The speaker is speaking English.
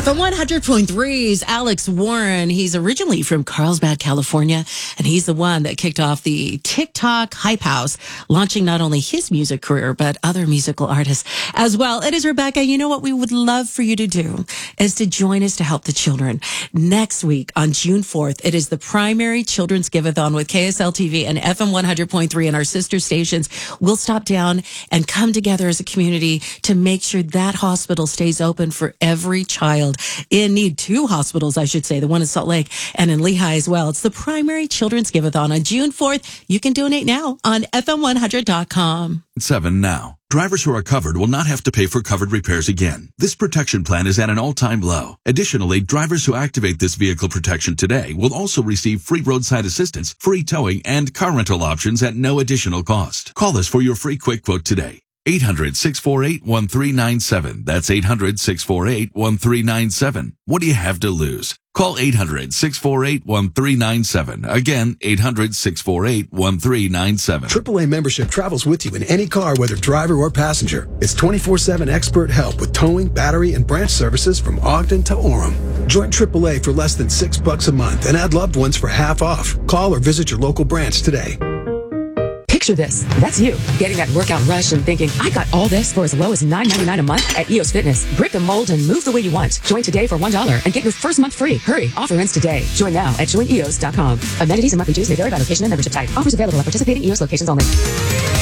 FM 100.3's Alex Warren. He's originally from Carlsbad, California, and he's the one that kicked off the TikTok Hype House, launching not only his music career, but other musical artists as well. It is Rebecca. You know what we would love for you to do is to join us to help the children. Next week on June 4th, it is the primary Children's Give-a-thon with KSL TV and FM 100.3 and our sister stations. We'll stop down and come together as a community to make sure that hospital stays open for every child in need. Two hospitals, I should say, the one in Salt Lake and in Lehigh as well. It's the primary Children's Give-a-thon on June 4th. You can donate now on FM100.com. 7 now. Drivers who are covered will not have to pay for covered repairs again. This protection plan is at an all-time low. Additionally, drivers who activate this vehicle protection today will also receive free roadside assistance, free towing, and car rental options at no additional cost. Call us for your free quick quote today. 800-648-1397. That's 800-648-1397. What do you have to lose? Call 800-648-1397. Again, 800-648-1397. AAA membership travels with you in any car, whether driver or passenger. It's 24/7 expert help with towing, battery, and branch services from Ogden to Orem. Join AAA for less than $6 a month and add loved ones for half off. Call or visit your local branch today. Picture this. That's you, getting that workout rush and thinking, I got all this for as low as $9.99 a month at EOS Fitness. Break the mold and move the way you want. Join today for $1 and get your first month free. Hurry, offer ends today. Join now at joineos.com. Amenities and monthly dues may vary by location and membership type. Offers available at participating EOS locations only.